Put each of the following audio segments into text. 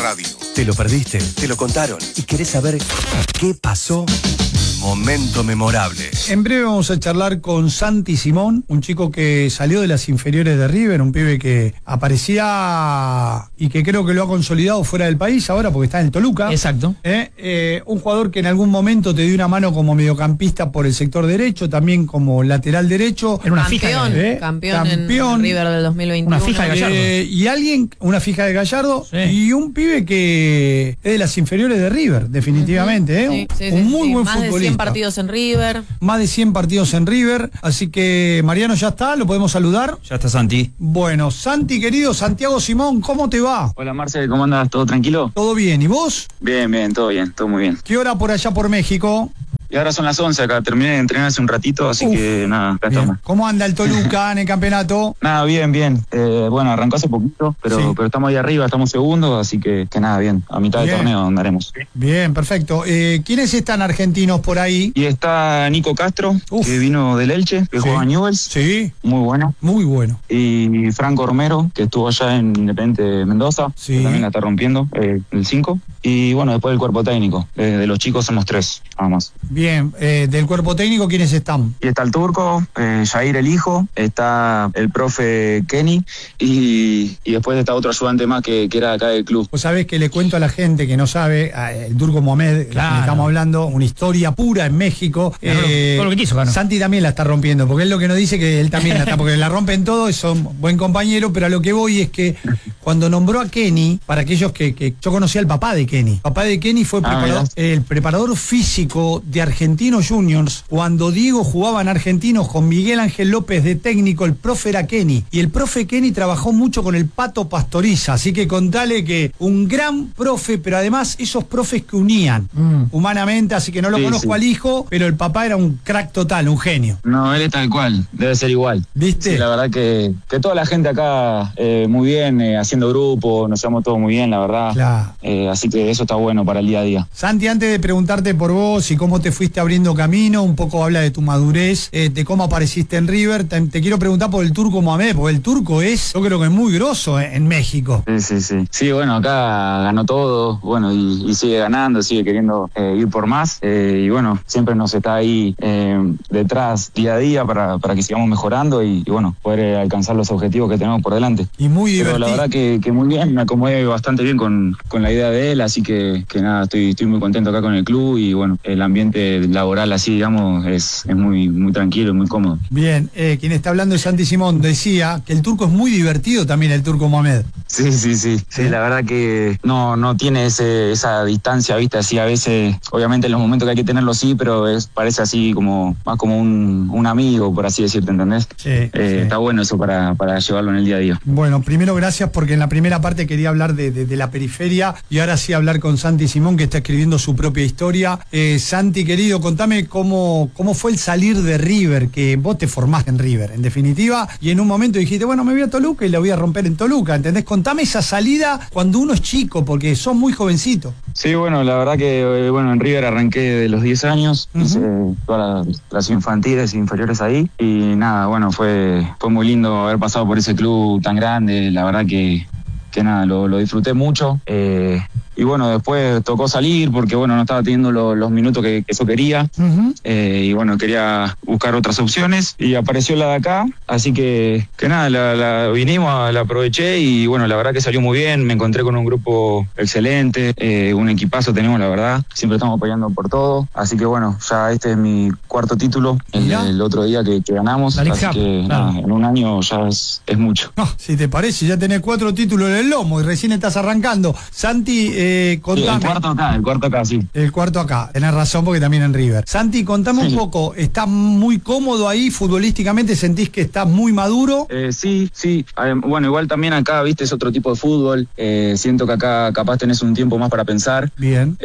radio. ¿Te lo perdiste? ¿Te lo contaron? ¿Y querés saber qué pasó? Momento memorable. En breve vamos a charlar con Santi Simón, un chico que salió de las inferiores de River, un pibe que aparecía y que creo que lo ha consolidado fuera del país ahora porque está en el Toluca. Exacto. Un jugador que en algún momento te dio una mano como mediocampista por el sector derecho, también como lateral derecho. Era una campeón en River del 2021. Una fija de Gallardo. Una fija de Gallardo, sí. Y un pibe que es de las inferiores de River, definitivamente. Sí, un muy buen más futbolista. De 100 partidos en River. Más de 100 partidos en River. Así que, Mariano, ya está, lo podemos saludar. Ya está Santi. Bueno, Santi, querido, Santiago Simón, ¿cómo te va? Hola Marce, ¿cómo andas? ¿Todo tranquilo? ¿Todo bien? ¿Y vos? Bien, todo muy bien. ¿Qué hora por allá por México? Y ahora son las 11 acá, terminé de entrenar hace un ratito, así que nada, acá Bien. estamos. ¿Cómo anda el Toluca en el campeonato? Nada, bien. Bueno, arrancó hace poquito, pero estamos ahí arriba, estamos segundos, así que nada, bien. A mitad del torneo andaremos. Bien, perfecto. ¿Quiénes están argentinos por ahí? Y está Nico Castro, que vino del Elche, que juega en Newell's. Sí. Muy bueno. Muy bueno. Y Franco Romero, que estuvo allá en Independiente de Mendoza, que también la está rompiendo, el 5. Y bueno, después el cuerpo técnico. De los chicos somos 3, nada más. Bien, del cuerpo técnico, ¿quiénes están? Y está el turco, Jair el hijo, está el profe Kenny y después está otro ayudante más que era acá del club. Vos sabés que le cuento a la gente que no sabe, el turco Mohamed, Claro. estamos hablando, una historia pura en México. Todo lo que quiso, claro. Santi también la está rompiendo, porque él lo que nos dice que él también la está, porque la rompen todos, son buen compañero, pero a lo que voy es que cuando nombró a Kenny, para aquellos que yo conocía al papá de Kenny. Papá de Kenny fue el preparador físico de Argentinos Juniors. Cuando Diego jugaba en Argentinos con Miguel Ángel López de técnico, el profe era Kenny. Y el profe Kenny trabajó mucho con el Pato Pastoriza. Así que contale que un gran profe, pero además esos profes que unían humanamente. Así que no lo conozco al hijo, pero el papá era un crack total, un genio. No, él es tal cual, debe ser igual. ¿Viste? Sí, la verdad que toda la gente acá muy bien, haciendo grupo, nos llevamos todos muy bien, la verdad. Claro. Así que eso está bueno para el día a día. Santi, antes de preguntarte por vos y cómo te fuiste abriendo camino, un poco habla de tu madurez, de cómo apareciste en River, te quiero preguntar por el turco Mohamed, porque el turco yo creo que es muy grosso en México. Sí. Sí, bueno, acá ganó todo, bueno, y sigue ganando, sigue queriendo ir por más, y bueno, siempre nos está ahí detrás día a día para que sigamos mejorando y bueno, poder alcanzar los objetivos que tenemos por delante. Y muy divertido. Pero la verdad que muy bien, me acomodé bastante bien con la idea de él, así que nada, estoy muy contento acá con el club y bueno, el ambiente laboral así, digamos, es muy tranquilo y muy cómodo. Bien, quien está hablando es Santi Simón, decía que el turco es muy divertido también, el turco Mohamed. Sí, la verdad que no tiene esa distancia, viste, así a veces, obviamente en los momentos que hay que tenerlo sí, pero parece así más como un amigo, por así decirte, ¿entendés? Sí. Está bueno eso para llevarlo en el día a día. Bueno, primero gracias porque en la primera parte quería hablar de la periferia y ahora sí hablar con Santi Simón, que está escribiendo su propia historia. Santi, querido, contame cómo fue el salir de River, que vos te formaste en River, en definitiva, y en un momento dijiste, bueno, me voy a Toluca y la voy a romper en Toluca, ¿entendés? Contame esa salida cuando uno es chico, porque sos muy jovencito. Sí, bueno, la verdad que en River arranqué de los 10 años, hice todas las infantiles e inferiores ahí, y nada, bueno, fue muy lindo haber pasado por ese club tan grande, la verdad que nada, lo disfruté mucho. Y bueno, después tocó salir porque no estaba teniendo los minutos que eso quería. Y bueno, quería buscar otras opciones y apareció la de acá. Así que nada, la vinimos, la aproveché y bueno, la verdad que salió muy bien. Me encontré con un grupo excelente, un equipazo tenemos, la verdad. Siempre estamos apoyando por todo. Así que bueno, ya este es mi cuarto título, el otro día que ganamos. Así que nada, en un año ya es mucho. No, si te parece, ya tenés 4 títulos en el lomo y recién estás arrancando. Santi, contame. Sí, el cuarto acá, sí. El cuarto acá, tenés razón porque también en River. Santi, contame un poco, ¿estás muy cómodo ahí futbolísticamente? ¿Sentís que estás muy maduro? Sí. Bueno, igual también acá, viste, es otro tipo de fútbol. Siento que acá capaz tenés un tiempo más para pensar. Bien.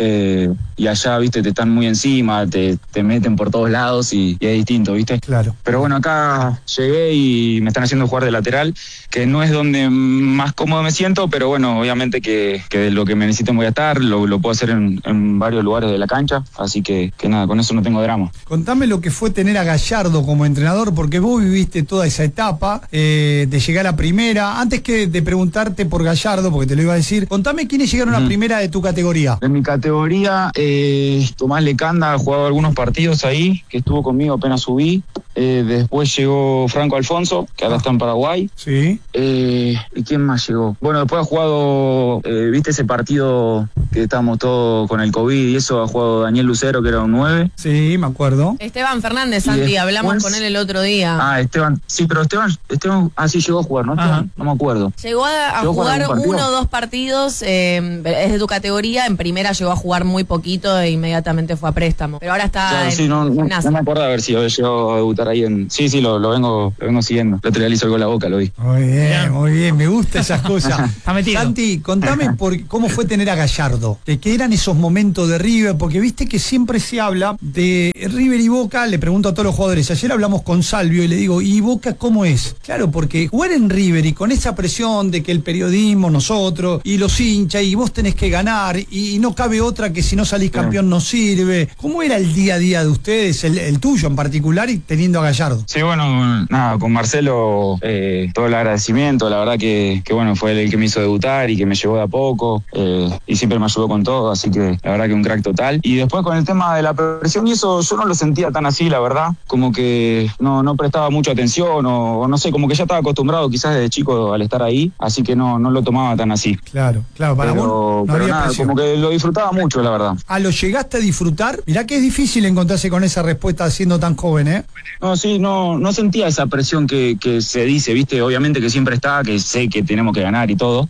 Y allá, viste, te están muy encima, te meten por todos lados y es distinto, viste. Claro. Pero bueno, acá llegué y me están haciendo jugar de lateral, que no es donde más cómodo me siento, pero bueno, obviamente que de lo que me necesiten necesiten voy a estar, lo puedo hacer en varios lugares de la cancha, así que nada, con eso no tengo drama. Contame lo que fue tener a Gallardo como entrenador, porque vos viviste toda esa etapa de llegar a primera. Antes que de preguntarte por Gallardo, porque te lo iba a decir, contame quiénes llegaron a primera de tu categoría. En mi categoría, Tomás Lecanda ha jugado algunos partidos ahí, que estuvo conmigo apenas subí. Después llegó Franco Alfonso, que ahora está en Paraguay. Sí. ¿Y quién más llegó? Bueno, después ha jugado, ¿viste ese partido que estábamos todos con el COVID y eso? Ha jugado Daniel Lucero, que era un 9. Sí, me acuerdo. Esteban Fernández, Santi, después, hablamos con él el otro día. Esteban, sí, pero Esteban, sí llegó a jugar, ¿no? Esteban, no me acuerdo. Llegó a jugar 1 o 2 partidos, es de tu categoría, en primera llegó a jugar muy poquito e inmediatamente fue a préstamo. Pero ahora está claro, en sí, no me acuerdo a ver si llegó a debutar ahí en... Sí, lo vengo siguiendo. El otro día le hizo algo la boca, lo vi. Muy bien, me gustan esas cosas. Está metido. Santi, contame cómo fue tener a Gallardo, de qué eran esos momentos de River, porque viste que siempre se habla de River y Boca. Le pregunto a todos los jugadores, ayer hablamos con Salvio y le digo, ¿y Boca cómo es? Claro, porque jugar en River y con esa presión de que el periodismo, nosotros, y los hinchas, y vos tenés que ganar, y no cabe otra que si no salís campeón no sirve. ¿Cómo era el día a día de ustedes, el tuyo en particular, y teniendo a Gallardo? Sí, bueno, nada, con Marcelo todo el agradecimiento, la verdad que bueno, fue él el que me hizo debutar y que me llevó de a poco, y siempre me ayudó con todo, así que la verdad que un crack total. Y después con el tema de la presión y eso, yo no lo sentía tan así, la verdad, como que no prestaba mucha atención o no sé, como que ya estaba acostumbrado quizás desde chico al estar ahí, así que no lo tomaba tan así. Claro, para vos no pero había nada, presión. como que lo disfrutaba mucho, la verdad. ¿Lo llegaste a disfrutar? Mirá que es difícil encontrarse con esa respuesta siendo tan joven, ¿eh? No, sí, no sentía esa presión que se dice, viste, obviamente que siempre está, que sé que tenemos que ganar y todo,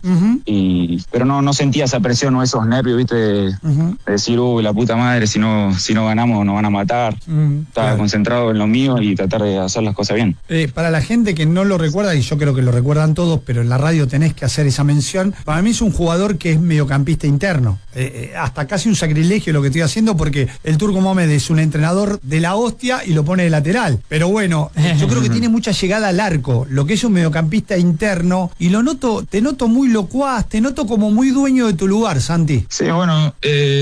pero no sentía esa presión o esos nervios, viste, de decir, uy, la puta madre, si no ganamos nos van a matar. Estaba concentrado en lo mío y tratar de hacer las cosas bien. Para la gente que no lo recuerda, y yo creo que lo recuerdan todos, pero en la radio tenés que hacer esa mención, para mí es un jugador que es mediocampista interno. Hasta casi un sacrilegio lo que estoy haciendo, porque el Turco Mohamed es un entrenador de la hostia y lo pone de lateral. Pero bueno, yo creo que tiene mucha llegada al arco, lo que es un mediocampista interno, y te noto muy locuaz, te noto como muy dueño de tu lugar, Santi. Sí, bueno,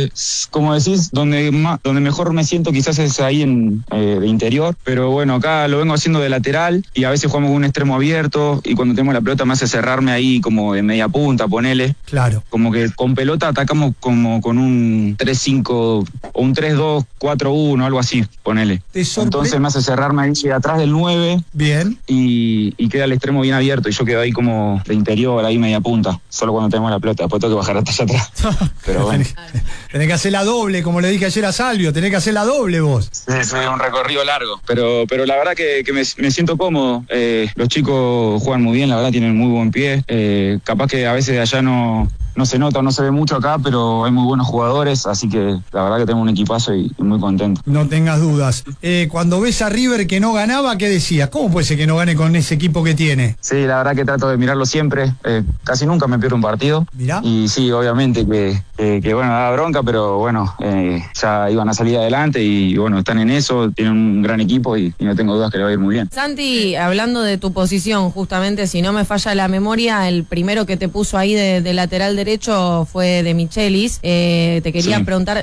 como decís, donde mejor me siento quizás es ahí de interior, pero bueno, acá lo vengo haciendo de lateral y a veces jugamos con un extremo abierto y cuando tenemos la pelota me hace cerrarme ahí como de media punta, ponele. Claro. Como que con pelota atacamos como con un 3-5 o un 3-2-4-1, algo así, ponele. Entonces me hace cerrarme ahí atrás del 9. Bien. Y queda el extremo bien abierto y yo quedo ahí como de interior, ahí media punta, solo cuando tenemos la pelota, después tengo que bajar hasta allá atrás. Pero bueno. Tenés que hacer la doble, como le dije ayer a Salvio, tenés que hacer la doble vos. Sí, es un recorrido largo, pero la verdad que me siento cómodo. Los chicos juegan muy bien, la verdad tienen muy buen pie. Capaz que a veces de allá no se nota, no se ve mucho acá, pero hay muy buenos jugadores, así que la verdad que tengo un equipazo y muy contento. No tengas dudas. Cuando ves a River que no ganaba, ¿qué decías? ¿Cómo puede ser que no gane con ese equipo que tiene? Sí, la verdad que trato de mirarlo siempre. Casi nunca me pierdo un partido. Mirá. Y sí, obviamente que bueno, da bronca, pero bueno, ya iban a salir adelante y bueno, están en eso, tienen un gran equipo y no tengo dudas que le va a ir muy bien. Santi, hablando de tu posición, justamente, si no me falla la memoria, el primero que te puso ahí de lateral derecho fue de Michelis. Te quería preguntar,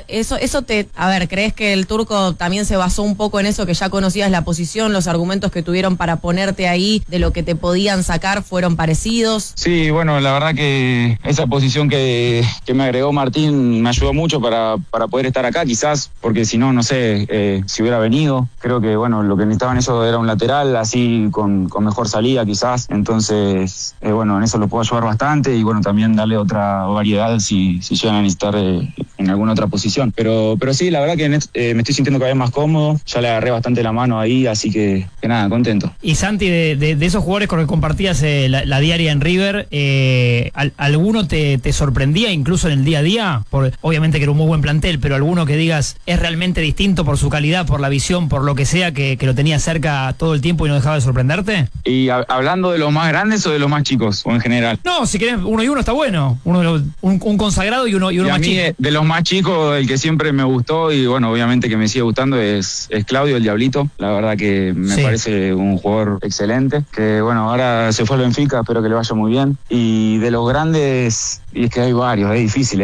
¿crees que el Turco también se basó un poco en eso, que ya conocías la posición, los argumentos que tuvieron para ponerte ahí, de lo que te podían sacar, fueron parecidos? Sí, bueno, la verdad que esa posición que me agregó Martín me ayudó mucho para poder estar acá, quizás, porque si no sé, si hubiera venido, creo que bueno, lo que necesitaban eso era un lateral, así con mejor salida quizás, entonces, bueno, en eso lo puedo ayudar bastante y bueno, también darle otra variedad si llegan a necesitar en alguna otra posición. Pero sí, la verdad que me estoy sintiendo cada vez más cómodo, ya le agarré bastante la mano ahí, así que nada, contento. Y Santi, de esos jugadores con los que compartías la diaria en River, ¿alguno te sorprendía incluso en el día a día? Obviamente que era un muy buen plantel, pero alguno que digas es realmente distinto por su calidad, por la visión, por lo que sea, que lo tenía cerca todo el tiempo y no dejaba de sorprenderte. ¿Y hablando de los más grandes o de los más chicos o en general? No, si querés, uno y uno está bueno. Un consagrado y uno más chico. De los más chicos, el que siempre me gustó y bueno, obviamente que me sigue gustando es Claudio, el Diablito. La verdad que me parece un jugador excelente, que bueno, ahora se fue al Benfica, espero que le vaya muy bien. Y de los grandes, y es que hay varios, es difícil,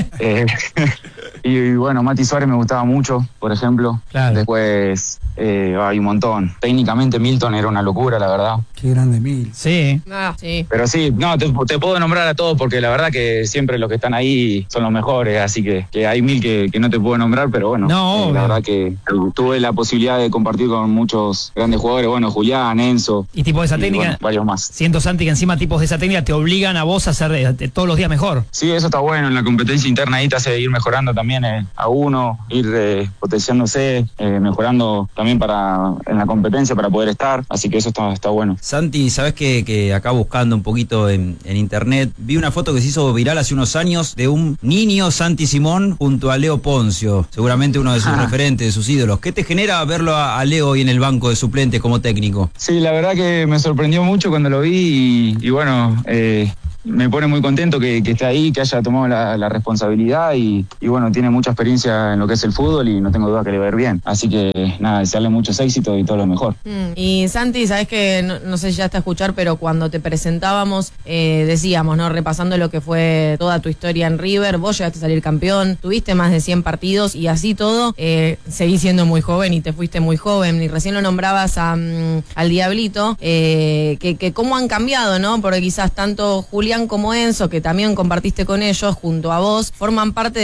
y bueno, Mati Suárez me gustaba mucho, por ejemplo. Claro. Después hay un montón. Técnicamente Milton era una locura, la verdad. Qué grande Mil. Sí. Sí. Pero sí, no, te puedo nombrar a todos porque la verdad que siempre los que están ahí son los mejores, así que hay mil que no te puedo nombrar, pero bueno, la verdad que tuve la posibilidad de compartir con muchos grandes jugadores, bueno, Julián, Enzo. Y tipo de esa técnica, bueno, varios más. siento, Santi, que encima tipos de esa técnica te obligan a vos a hacer todos los días mejor. Sí, eso está bueno, en la competencia interna ahí te hace ir mejorando también a uno, ir potenciándose, mejorando también en la competencia para poder estar, así que eso está bueno. Santi, ¿sabés que acá buscando un poquito en internet, vi una foto que se hizo viral hace unos años de un niño Santi Simón junto a Leo Poncio, seguramente uno de sus referentes, de sus ídolos? ¿Qué te genera verlo a Leo hoy en el banco de suplentes como técnico? Sí, la verdad que me sorprendió mucho cuando lo vi y bueno, me pone muy contento que esté ahí, que haya tomado la responsabilidad y bueno, tiene mucha experiencia en lo que es el fútbol y no tengo duda que le va a ir bien. Así que nada, desearle muchos éxitos y todo lo mejor. Y Santi, sabes que no sé si ya está a escuchar, pero cuando te presentábamos decíamos, ¿no? Repasando lo que fue toda tu historia en River, vos llegaste a salir campeón, tuviste más de 100 partidos y así todo, seguís siendo muy joven y te fuiste muy joven. Y recién lo nombrabas al Diablito, que cómo han cambiado, ¿no? Porque quizás tanto Julián como Enzo, que también compartiste con ellos, junto a vos, forman parte